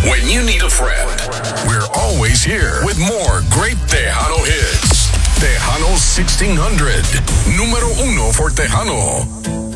When you need a friend, we're always here with more great Tejano hits. Tejano 1600, número uno for Tejano.